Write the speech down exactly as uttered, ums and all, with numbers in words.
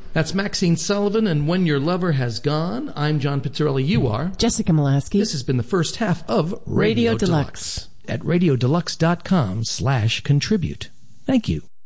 That's Maxine Sullivan and When Your Lover Has Gone. I'm John Pizzarelli. You are Jessica Molaski. This has been the first half of Radio, Radio Deluxe. Deluxe. At radiodeluxe.com slash contribute. Thank you.